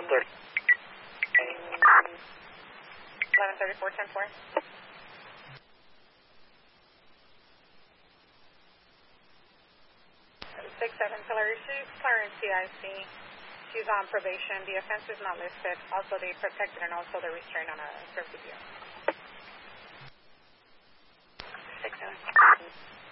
1134, 10-4. 6-7 Clarence CIC. She's on probation. The offense is not listed. Also, they protected and also the restraint on a curfew. 6-7.